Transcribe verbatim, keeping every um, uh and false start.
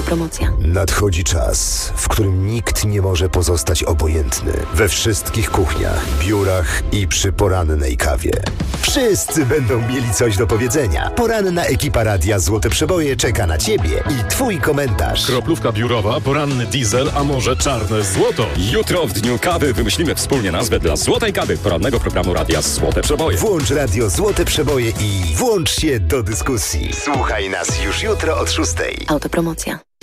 Autopromocja. Nadchodzi czas, w którym nikt nie może pozostać obojętny. We wszystkich kuchniach, biurach i przy porannej kawie. Wszyscy będą mieli coś do powiedzenia. Poranna ekipa Radia Złote Przeboje czeka na Ciebie i Twój komentarz. Kroplówka biurowa, poranny diesel, a może czarne złoto? Jutro w Dniu Kawy wymyślimy wspólnie nazwę dla Złotej Kawy, porannego programu Radia Złote Przeboje. Włącz Radio Złote Przeboje i włącz się do dyskusji. Słuchaj nas już jutro od szóstej. Autopromocja.